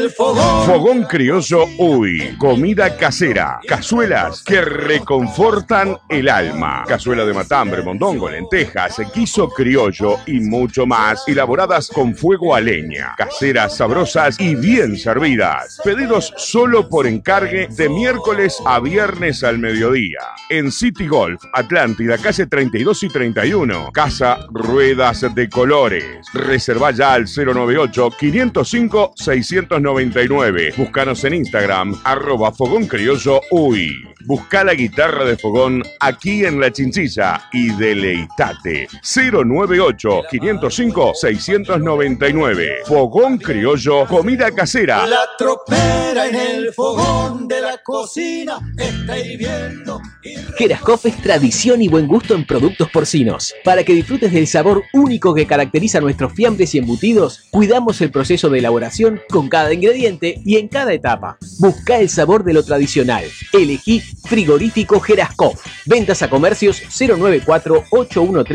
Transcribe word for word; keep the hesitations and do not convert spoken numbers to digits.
el fogón. Fogón Criollo Uy. Comida casera. Cazuelas que reconfortan el alma. Cazuela de matambre, mondongo, lentejas, guiso criollo y mucho más. Elaboradas con fuego a leña. Caseras, sabrosas y bien servidas. Pedidos solo por encargue de miércoles a viernes al mediodía. En City Golf, Atlántida, calle treinta y dos y treinta y uno. Casa Ruedas de Colores. Reserva ya al cero noventa y ocho, quinientos cinco, seiscientos noventa y nueve. Búscanos en Instagram, arroba Fogón Criollo Uy. Busca la guitarra de Fogón aquí en La Chinchilla y deleitate. cero noventa y ocho, quinientos cinco, seiscientos noventa y nueve. Fogón Criollo, comida casera. La tropera en el fogón de la cocina está hirviendo. Gerascoff es tradición y buen gusto en productos porcinos. Para que disfrutes del sabor único que caracteriza nuestros fiambres y embutidos, cuidamos el proceso de elaboración con cada ingrediente y en cada etapa. Busca el sabor de lo tradicional. Elegí Frigorífico Gerascoff. Ventas a comercios cero noventa y cuatro, ochocientos trece.